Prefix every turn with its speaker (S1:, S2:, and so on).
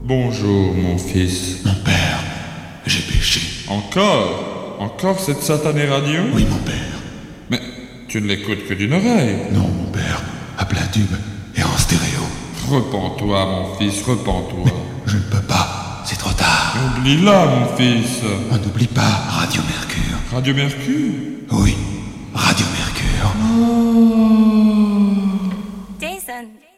S1: Bonjour, mon fils.
S2: Mon père, j'ai péché.
S1: Encore cette satanée radio?
S2: Oui, mon père.
S1: Mais tu ne l'écoutes que d'une oreille.
S2: Non, mon père, à plein tube et en stéréo.
S1: Repens-toi, mon fils, repens-toi.
S2: Je ne peux pas, c'est trop tard.
S1: Oublie-la, mon fils.
S2: On n'oublie pas Radio Mercure.
S1: Radio Mercure?
S2: Oui, Radio Mercure.
S3: Jason.